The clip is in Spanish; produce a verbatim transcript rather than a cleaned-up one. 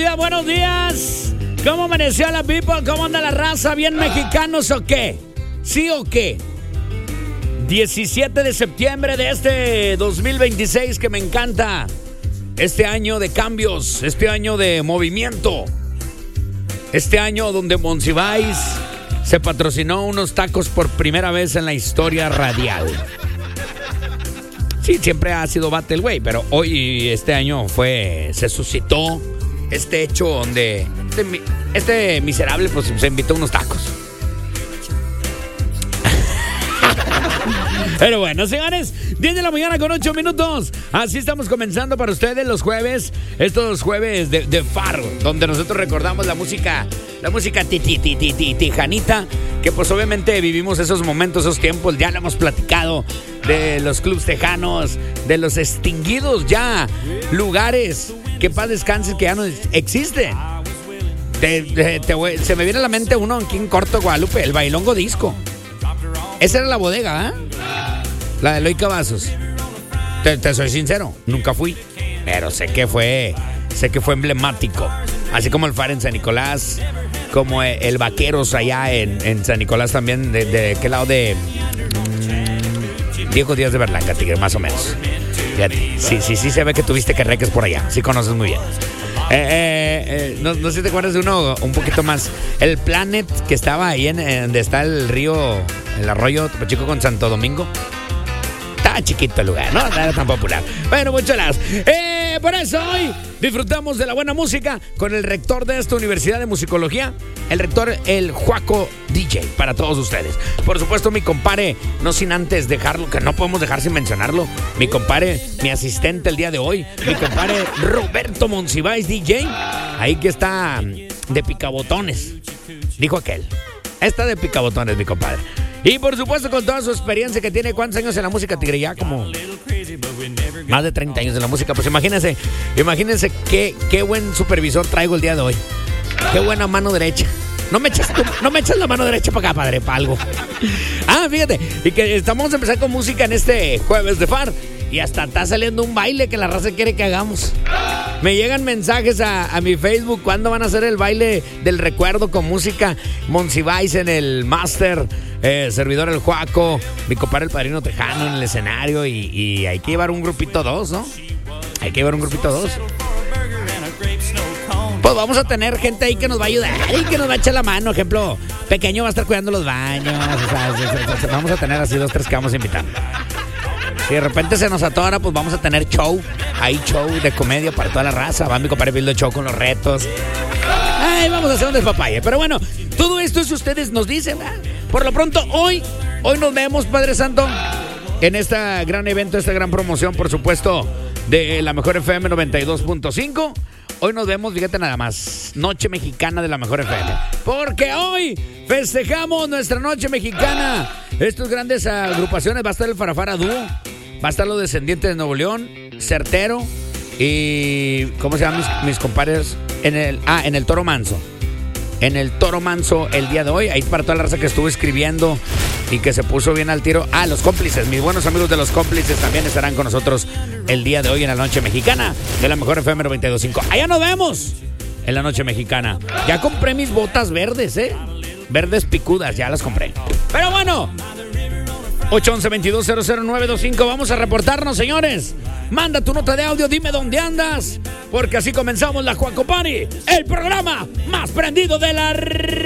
Buenos días. ¿Cómo amaneció la people? ¿Cómo anda la raza? ¿Bien mexicanos o qué? ¿Sí o qué? diecisiete de septiembre de este dos mil veintiséis que me encanta. Este año de cambios, este año de movimiento. Este año donde Monsiváis se patrocinó unos tacos por primera vez en la historia radial. Sí, siempre ha sido bate el güey, pero hoy, este año fue, se suscitó este hecho donde este, este miserable pues se invitó unos tacos. Pero bueno, señores, diez de la mañana con ocho minutos. Así estamos comenzando para ustedes los jueves. Estos jueves de, de Faro, donde nosotros recordamos la música, la música titi, titi, titi, tijanita, que pues obviamente vivimos esos momentos, esos tiempos. Ya lo hemos platicado de los clubs tejanos, de los extinguidos ya lugares que paz descanse, que ya no existen. Te, te, te, se me viene a la mente uno aquí en Corto, Guadalupe, el Bailongo Disco. Esa era la bodega, ¿eh? La de Eloy Cavazos. Te, te soy sincero, nunca fui, pero sé que fue, sé que fue emblemático. Así como el Far en San Nicolás, como el, el Vaqueros allá en, en San Nicolás también, de, de qué lado de mmm, Diego Díaz de Berlanga, Tigre, más o menos. Fíjate, sí, sí, sí se ve que tuviste que reques por allá, sí conoces muy bien. Eh, eh, eh, no, no sé si te acuerdas de uno un poquito más. El Planet, que estaba ahí en, en donde está el río, el arroyo Topo Chico con Santo Domingo. Estaba chiquito el lugar, ¿no? No era tan popular. Bueno, muchas gracias. Eh, por eso hoy disfrutamos de la buena música con el rector de esta Universidad de Musicología, el rector, el Juaco D J, para todos ustedes. Por supuesto, mi compadre, no sin antes dejarlo, que no podemos dejar sin mencionarlo, mi compadre, mi asistente el día de hoy, mi compadre Roberto Monsiváis D J, ahí que está de picabotones, dijo aquel. Está de picabotones, mi compadre. Y por supuesto con toda su experiencia que tiene, ¿cuántos años en la música, Tigre? Ya como más de treinta años en la música. Pues imagínense, imagínense qué, qué buen supervisor traigo el día de hoy. Qué buena mano derecha. No me echas, tú, no me echas la mano derecha para acá, padre, para algo. Ah, fíjate, y que estamos a empezar con música en este jueves de Far. Y hasta está saliendo un baile que la raza quiere que hagamos. Me llegan mensajes a, a mi Facebook. ¿Cuándo van a hacer el baile del recuerdo con música? Monsiváis en el máster, eh, servidor el Juaco, mi compadre el Padrino Tejano en el escenario. Y, y hay que llevar un grupito dos, ¿no? Hay que llevar un grupito dos. Pues vamos a tener gente ahí que nos va a ayudar y que nos va a echar la mano. Ejemplo, Pequeño va a estar cuidando los baños. O sea, vamos a tener así dos, tres que vamos a invitar. Si de repente se nos atora, pues vamos a tener show. Hay show de comedia para toda la raza. Va mi compadre Bildo Show con los retos. Ay, vamos a hacer un despapalle. Pero bueno, todo esto es ustedes nos dicen, ¿verdad? Por lo pronto, hoy, hoy nos vemos, Padre Santo, en este gran evento, esta gran promoción, por supuesto, de la Mejor F M noventa y dos punto cinco. Hoy nos vemos, fíjate nada más, Noche Mexicana de la Mejor F M. Porque hoy festejamos nuestra Noche Mexicana. Estas grandes agrupaciones, va a estar el Farafara Dúo, va a estar los Descendientes de Nuevo León, Certero y, ¿cómo se llaman mis, mis compadres? En el, ah, en el Toro Manso. En el Toro Manso el día de hoy, ahí para toda la raza que estuvo escribiendo y que se puso bien al tiro. Ah, los cómplices, mis buenos amigos de los cómplices también estarán con nosotros el día de hoy en la Noche Mexicana de la Mejor F M noventa y dos punto cinco. Allá nos vemos en la Noche Mexicana. Ya compré mis botas verdes, ¿eh? Verdes picudas, ya las compré. Pero bueno, ocho once veintidós cero cero nueve dos cinco. Vamos a reportarnos, señores. Manda tu nota de audio, dime dónde andas, porque así comenzamos la Juaco Party, el programa más prendido de la